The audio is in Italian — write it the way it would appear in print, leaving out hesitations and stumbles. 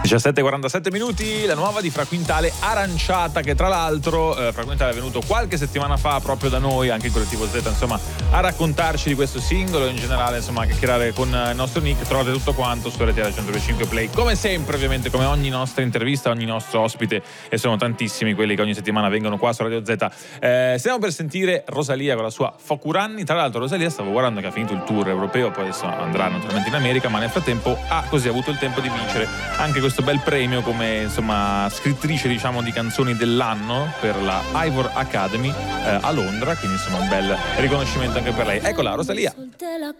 17:47 minuti, la nuova di Fra Quintale, Aranciata, che tra l'altro Fra Quintale è venuto qualche settimana fa proprio da noi, anche in Collettivo Z, insomma, a raccontarci di questo singolo e in generale, insomma, a chiacchierare con il nostro Nick. Trovate tutto quanto su RTL 105 Play, come sempre, ovviamente, come ogni nostra intervista, ogni nostro ospite, e sono tantissimi quelli che ogni settimana vengono qua su Radio Z. Stiamo per sentire Rosalia con la sua Focuranni. Tra l'altro Rosalia, stavo guardando che ha finito il tour europeo, poi adesso andrà naturalmente in America, ma nel frattempo ha così avuto il tempo di vincere anche questo bel premio come, insomma, scrittrice, diciamo, di canzoni dell'anno per la Ivor Academy a Londra, quindi insomma un bel riconoscimento anche per lei. Eccola, Rosalia.